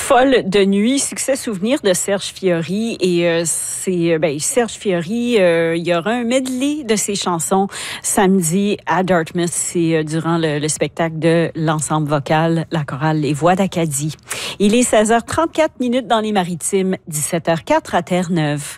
Folle de nuit, succès souvenir de Serge Fiori. Et Serge Fiori, il y aura un medley de ses chansons samedi à Dartmouth. C'est durant le spectacle de l'ensemble vocal, la chorale Les Voix d'Acadie. Il est 16h34 dans les Maritimes, 17h04 à Terre-Neuve.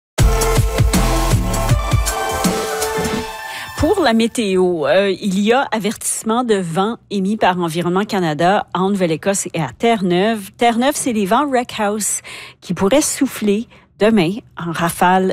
Pour la météo, il y a avertissement de vent émis par Environnement Canada en Nouvelle-Écosse et à Terre-Neuve. Terre-Neuve, c'est les vents Wreckhouse qui pourraient souffler demain en rafale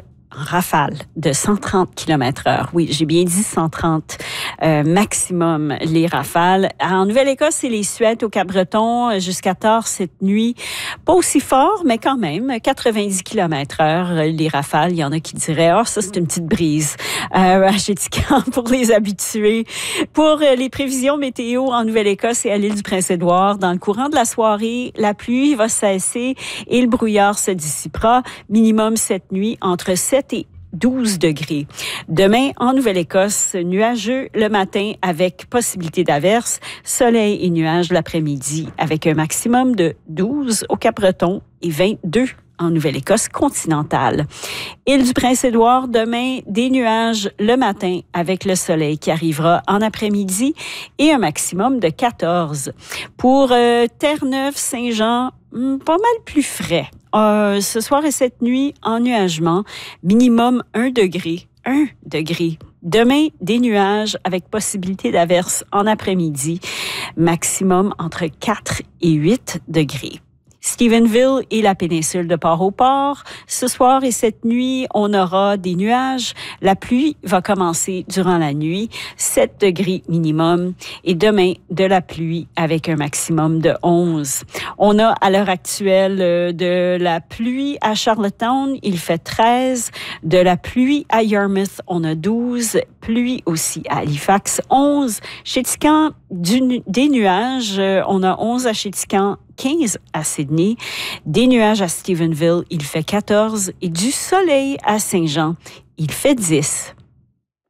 de 130 km/h. Oui, j'ai bien dit 130 maximum les rafales. En Nouvelle-Écosse, c'est les Suettes au Cap-Breton jusqu'à tard cette nuit. Pas aussi fort, mais quand même 90 km/h les rafales. Il y en a qui diraient, ça c'est une petite brise à Chéticamp pour les habitués. Pour les prévisions météo en Nouvelle-Écosse et à l'île du Prince-Édouard, dans le courant de la soirée, la pluie va cesser et le brouillard se dissipera. Minimum cette nuit entre 7 et 12 degrés. Demain, en Nouvelle-Écosse, nuageux le matin avec possibilité d'averse, soleil et nuages l'après-midi avec un maximum de 12 au Cap-Breton et 22 en Nouvelle-Écosse continentale. Île du Prince-Édouard, demain, des nuages le matin avec le soleil qui arrivera en après-midi et un maximum de 14. Pour Terre-Neuve, Saint-Jean, pas mal plus frais. Ce soir et cette nuit, ennuagement, minimum 1 degré. 1 degré. Demain, des nuages avec possibilité d'averse en après-midi, maximum entre 4 et 8 degrés. Stephenville et la péninsule de Port-au-Port. Ce soir et cette nuit, on aura des nuages. La pluie va commencer durant la nuit, 7 degrés minimum. Et demain, de la pluie avec un maximum de 11. On a à l'heure actuelle de la pluie à Charlottetown, il fait 13. De la pluie à Yarmouth, on a 12. Pluie aussi à Halifax, 11. Chéticamp, des nuages, on a 11 à Chéticamp, 15 à Sydney, des nuages à Stephenville, il fait 14 et du soleil à Saint-Jean, il fait 10.